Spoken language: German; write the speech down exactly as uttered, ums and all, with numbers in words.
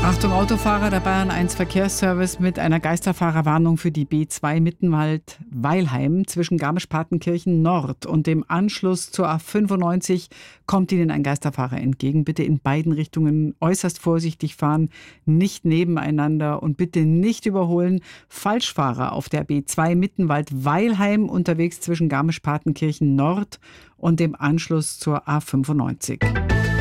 Achtung Autofahrer, der Bayern eins Verkehrsservice mit einer Geisterfahrerwarnung für die B zwei Mittenwald-Weilheim zwischen Garmisch-Partenkirchen Nord und dem Anschluss zur A fünfundneunzig kommt Ihnen ein Geisterfahrer entgegen. Bitte in beiden Richtungen äußerst vorsichtig fahren, nicht nebeneinander und bitte nicht überholen. Falschfahrer auf der B zwei Mittenwald-Weilheim unterwegs zwischen Garmisch-Partenkirchen Nord und dem Anschluss zur A fünfundneunzig.